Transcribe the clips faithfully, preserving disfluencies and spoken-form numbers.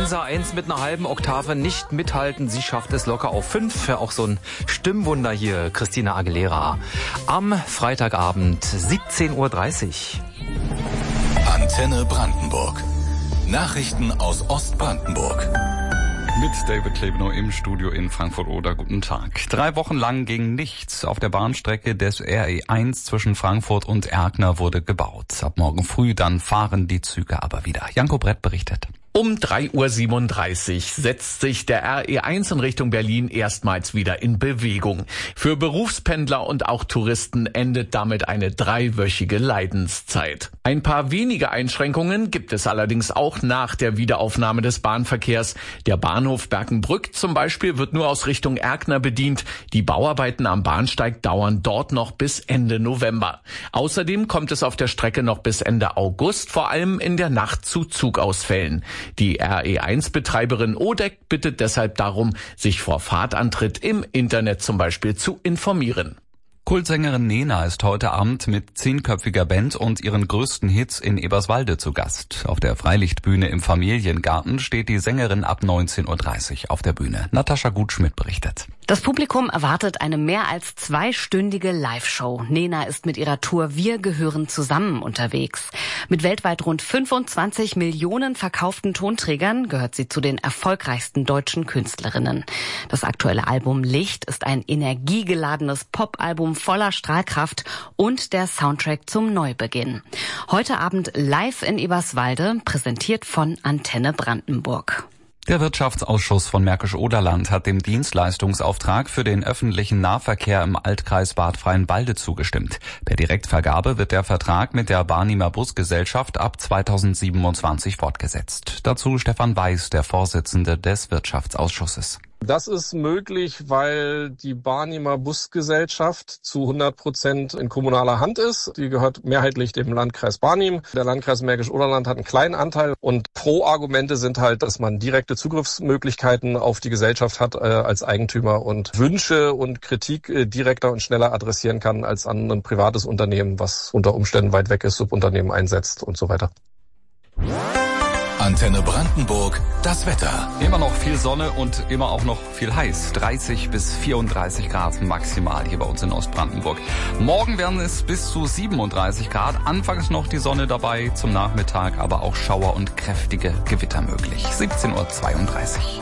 Elsa eins mit einer halben Oktave nicht mithalten. Sie schafft es locker auf fünf. Auch so ein Stimmwunder hier, Christina Aguilera. Am Freitagabend, siebzehn Uhr dreißig. Antenne Brandenburg. Nachrichten aus Ostbrandenburg. Mit David Klebenow im Studio in Frankfurt-Oder. Guten Tag. Drei Wochen lang ging nichts. Auf der Bahnstrecke des R E eins zwischen Frankfurt und Erkner wurde gebaut. Ab morgen früh dann fahren die Züge aber wieder. Janko Brett berichtet. Um drei Uhr siebenunddreißig setzt sich der R E eins in Richtung Berlin erstmals wieder in Bewegung. Für Berufspendler und auch Touristen endet damit eine dreiwöchige Leidenszeit. Ein paar wenige Einschränkungen gibt es allerdings auch nach der Wiederaufnahme des Bahnverkehrs. Der Bahnhof Berkenbrück zum Beispiel wird nur aus Richtung Erkner bedient. Die Bauarbeiten am Bahnsteig dauern dort noch bis Ende November. Außerdem kommt es auf der Strecke noch bis Ende August, vor allem in der Nacht, zu Zugausfällen. Die R E eins Betreiberin O D E C bittet deshalb darum, sich vor Fahrtantritt im Internet zum Beispiel zu informieren. Kultsängerin Nena ist heute Abend mit zehnköpfiger Band und ihren größten Hits in Eberswalde zu Gast. Auf der Freilichtbühne im Familiengarten steht die Sängerin ab neunzehn Uhr dreißig auf der Bühne. Natascha Gutschmidt berichtet. Das Publikum erwartet eine mehr als zweistündige Live-Show. Nena ist mit ihrer Tour Wir gehören zusammen unterwegs. Mit weltweit rund fünfundzwanzig Millionen verkauften Tonträgern gehört sie zu den erfolgreichsten deutschen Künstlerinnen. Das aktuelle Album Licht ist ein energiegeladenes Popalbum voller Strahlkraft und der Soundtrack zum Neubeginn. Heute Abend live in Eberswalde, präsentiert von Antenne Brandenburg. Der Wirtschaftsausschuss von Märkisch-Oderland hat dem Dienstleistungsauftrag für den öffentlichen Nahverkehr im Altkreis Bad Freienwalde zugestimmt. Per Direktvergabe wird der Vertrag mit der Barnimer Busgesellschaft ab zweitausendsiebenundzwanzig fortgesetzt. Dazu Stefan Weiß, der Vorsitzende des Wirtschaftsausschusses. Das ist möglich, weil die Barnimer Busgesellschaft zu hundert Prozent in kommunaler Hand ist. Die gehört mehrheitlich dem Landkreis Barnim. Der Landkreis Märkisch-Oderland hat einen kleinen Anteil. Und Pro-Argumente sind halt, dass man direkte Zugriffsmöglichkeiten auf die Gesellschaft hat äh, als Eigentümer und Wünsche und Kritik äh, direkter und schneller adressieren kann als an ein privates Unternehmen, was unter Umständen weit weg ist, Subunternehmen einsetzt und so weiter. Antenne Brandenburg, das Wetter. Immer noch viel Sonne und immer auch noch viel heiß. dreißig bis vierunddreißig Grad maximal hier bei uns in Ostbrandenburg. Morgen werden es bis zu siebenunddreißig Grad. Anfangs noch die Sonne dabei, zum Nachmittag aber auch Schauer und kräftige Gewitter möglich. siebzehn Uhr zweiunddreißig.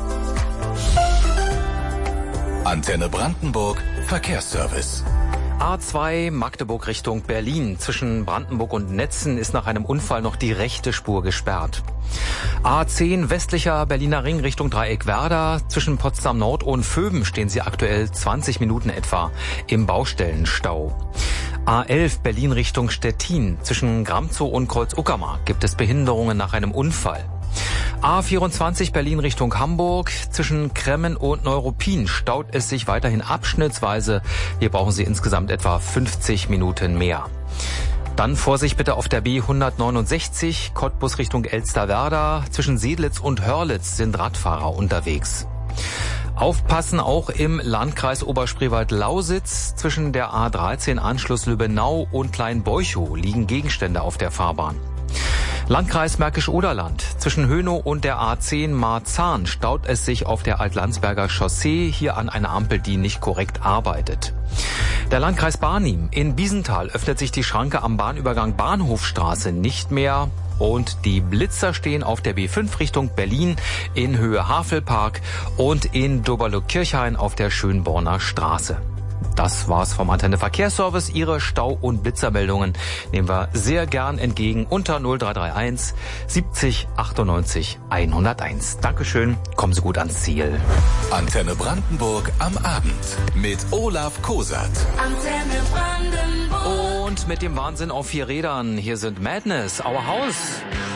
Antenne Brandenburg, Verkehrsservice. A zwei Magdeburg Richtung Berlin. Zwischen Brandenburg und Netzen ist nach einem Unfall noch die rechte Spur gesperrt. A zehn westlicher Berliner Ring Richtung Dreieckwerder. Zwischen Potsdam Nord und Vöben stehen sie aktuell zwanzig Minuten etwa im Baustellenstau. A elf Berlin Richtung Stettin. Zwischen Gramzow und Kreuz-Uckermark gibt es Behinderungen nach einem Unfall. A vierundzwanzig Berlin Richtung Hamburg. Zwischen Kremmen und Neuruppin staut es sich weiterhin abschnittsweise. Hier brauchen Sie insgesamt etwa fünfzig Minuten mehr. Dann Vorsicht bitte auf der B hundertneunundsechzig, Cottbus Richtung Elsterwerda. Zwischen Sedlitz und Hörlitz sind Radfahrer unterwegs. Aufpassen auch im Landkreis Oberspreewald-Lausitz. Zwischen der A dreizehn Anschluss Lübbenau und Kleinbeuchow liegen Gegenstände auf der Fahrbahn. Landkreis Märkisch-Oderland. Zwischen Hönow und der A zehn Marzahn staut es sich auf der Altlandsberger Chaussee, hier an einer Ampel, die nicht korrekt arbeitet. Der Landkreis Barnim. In Biesenthal öffnet sich die Schranke am Bahnübergang Bahnhofstraße nicht mehr. Und die Blitzer stehen auf der B fünf Richtung Berlin in Höhe Havelpark und in Doberlo-Kirchhain auf der Schönborner Straße. Das war's vom Antenne Verkehrsservice. Ihre Stau- und Blitzermeldungen nehmen wir sehr gern entgegen unter null drei drei eins siebzig achtundneunzig hunderteins. Dankeschön. Kommen Sie gut ans Ziel. Antenne Brandenburg am Abend mit Olaf Kosat. Antenne Brandenburg. Und mit dem Wahnsinn auf vier Rädern. Hier sind Madness, Our House.